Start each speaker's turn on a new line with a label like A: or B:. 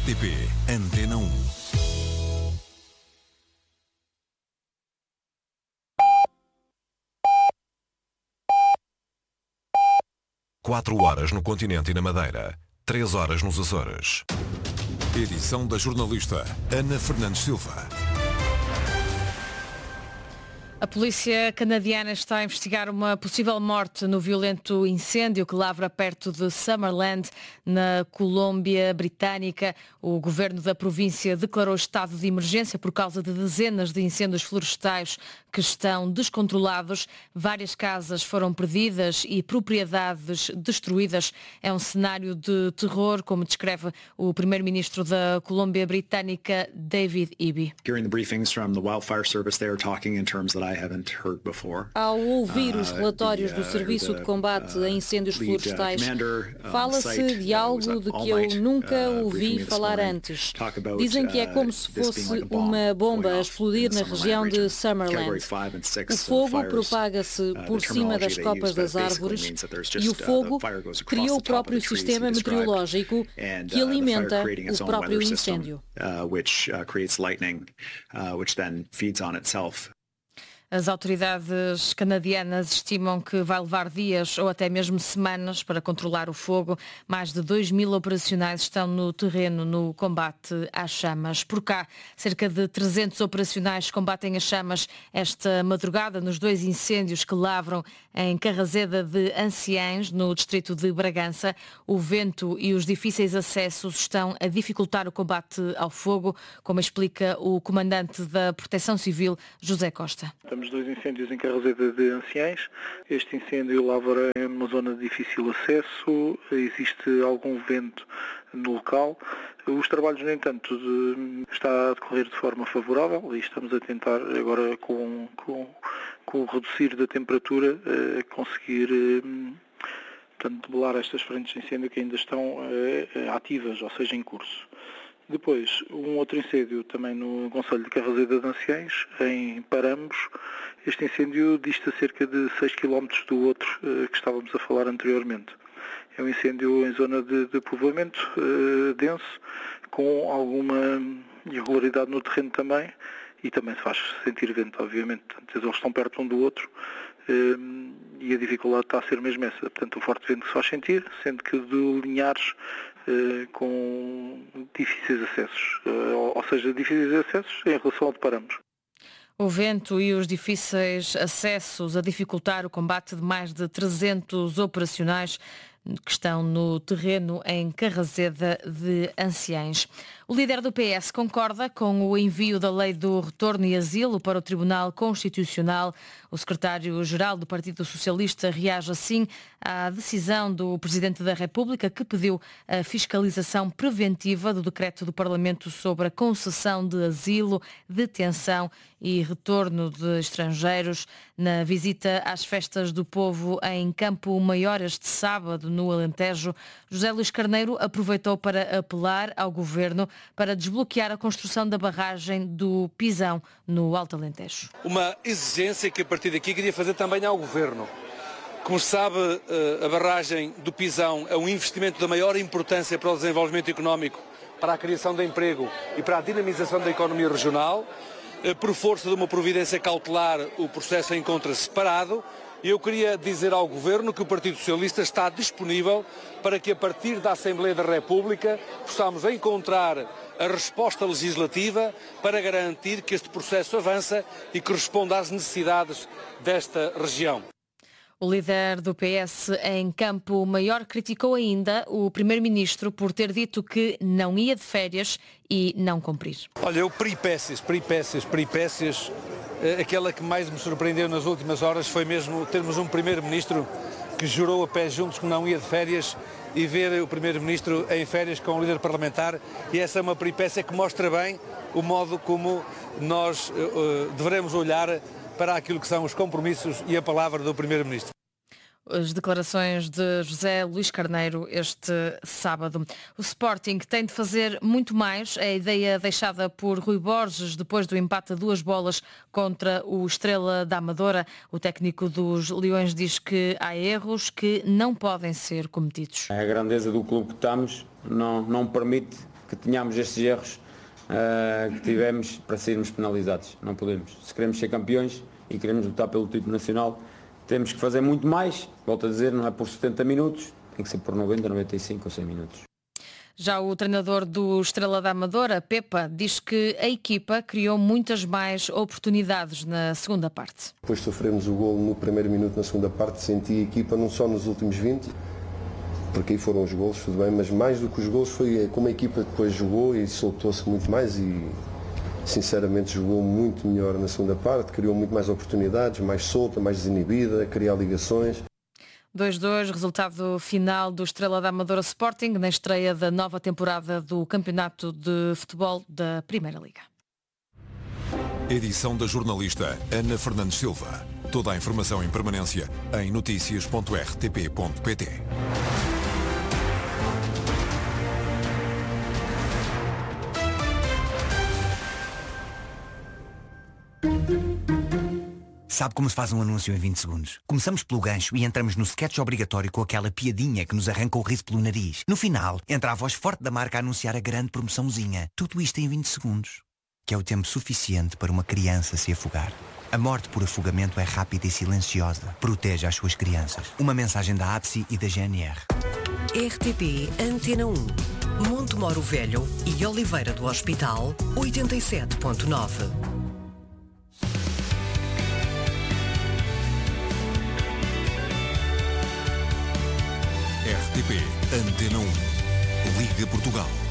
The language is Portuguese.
A: RTP Antena 1. Quatro horas no continente e na Madeira, 3 horas nos Açores. Edição da jornalista Ana Fernandes Silva.
B: A polícia canadiana está a investigar uma possível morte no violento incêndio que lavra perto de Summerland, na Colômbia Britânica. O governo da província declarou estado de emergência por causa de dezenas de incêndios florestais que estão descontrolados. Várias casas foram perdidas e propriedades destruídas. É um cenário de terror, como descreve o primeiro-ministro da Colômbia Britânica, David Eby.
C: Ao ouvir os relatórios do Serviço de Combate a Incêndios Florestais, fala-se de algo de que eu nunca ouvi falar antes. Dizem que é como se fosse uma bomba a explodir na região de Summerland. O fogo propaga-se por cima das copas das árvores e o fogo cria o próprio sistema meteorológico que alimenta o próprio incêndio.
B: As autoridades canadianas estimam que vai levar dias ou até mesmo semanas para controlar o fogo. Mais de 2.000 operacionais estão no terreno no combate às chamas. Por cá, cerca de 300 operacionais combatem as chamas esta madrugada nos 2 incêndios que lavram em Carrazeda de Anciães, no distrito de Bragança. O vento e os difíceis acessos estão a dificultar o combate ao fogo, como explica o comandante da Proteção Civil, José Costa.
D: Temos 2 incêndios em Carrazeda de Anciães. Este incêndio lavra em uma zona de difícil acesso, existe algum vento no local. Os trabalhos, no entanto, está a decorrer de forma favorável e estamos a tentar agora com o reduzir da temperatura conseguir debelar estas frentes de incêndio que ainda estão ativas, ou seja, em curso. Depois, um outro incêndio também no concelho de Carrazeda de Anciães, em Parambos. Este incêndio dista cerca de 6 km do outro que estávamos a falar anteriormente. É um incêndio em zona de povoamento denso, com alguma irregularidade no terreno também, e também se faz sentir vento, obviamente. Portanto, eles estão perto um do outro e a dificuldade está a ser mesmo essa. Portanto, o forte vento que se faz sentir, sendo que de Linhares com difíceis acessos, ou seja, difíceis acessos em relação ao de Parambos.
B: O vento e os difíceis acessos a dificultar o combate de mais de 300 operacionais que estão no terreno em Carrazeda de Anciães. O líder do PS concorda com o envio da Lei do Retorno e Asilo para o Tribunal Constitucional. O secretário-geral do Partido Socialista reage assim à decisão do Presidente da República, que pediu a fiscalização preventiva do decreto do Parlamento sobre a concessão de asilo, detenção e retorno de estrangeiros. Na visita às festas do povo em Campo Maior este sábado, no Alentejo, José Luís Carneiro aproveitou para apelar ao Governo para desbloquear a construção da barragem do Pisão, no Alto Alentejo.
E: Uma exigência que a partir daqui queria fazer também ao Governo. Como se sabe, a barragem do Pisão é um investimento da maior importância para o desenvolvimento económico, para a criação de emprego e para a dinamização da economia regional. Por força de uma providência cautelar, o processo encontra-se parado. E eu queria dizer ao Governo que o Partido Socialista está disponível para que, a partir da Assembleia da República, possamos encontrar a resposta legislativa para garantir que este processo avança e que responda às necessidades desta região.
B: O líder do PS em Campo Maior criticou ainda o primeiro-ministro por ter dito que não ia de férias e não cumprir.
E: Olha, peripécias. Aquela que mais me surpreendeu nas últimas horas foi mesmo termos um primeiro-ministro que jurou a pés juntos que não ia de férias e ver o primeiro-ministro em férias com o líder parlamentar. E essa é uma peripécia que mostra bem o modo como nós devemos olhar para aquilo que são os compromissos e a palavra do primeiro-ministro.
B: As declarações de José Luís Carneiro este sábado. O Sporting tem de fazer muito mais. É a ideia deixada por Rui Borges depois do empate a 2-2 contra o Estrela da Amadora. O técnico dos Leões diz que há erros que não podem ser cometidos.
F: A grandeza do clube que estamos não permite que tenhamos estes erros que tivemos para sairmos penalizados. Não podemos. Se queremos ser campeões e queremos lutar pelo título nacional, temos que fazer muito mais. Volto a dizer, não é por 70 minutos, tem que ser por 90, 95 ou 100 minutos.
B: Já o treinador do Estrela da Amadora, Pepa, diz que a equipa criou muitas mais oportunidades na segunda parte.
G: Depois de sofrermos o golo no primeiro minuto, na segunda parte, senti a equipa não só nos últimos 20, porque aí foram os golos, tudo bem, mas mais do que os golos foi como a equipa depois jogou e soltou-se muito mais e sinceramente jogou muito melhor na segunda parte, criou muito mais oportunidades, mais solta, mais desinibida, criar ligações.
B: 2-2, resultado final do Estrela da Amadora Sporting na estreia da nova temporada do Campeonato de Futebol da Primeira Liga.
A: Edição da jornalista Ana Fernandes Silva. Toda a informação em permanência em noticias.rtp.pt.
H: Sabe como se faz um anúncio em 20 segundos? Começamos pelo gancho e entramos no sketch obrigatório com aquela piadinha que nos arranca o riso pelo nariz. No final, entra a voz forte da marca a anunciar a grande promoçãozinha. Tudo isto em 20 segundos. Que é o tempo suficiente para uma criança se afogar. A morte por afogamento é rápida e silenciosa. Proteja as suas crianças. Uma mensagem da APSI e da GNR.
I: RTP Antena 1. Montemoro Velho e Oliveira do Hospital, 87.9.
A: RTP Antena 1. Liga Portugal.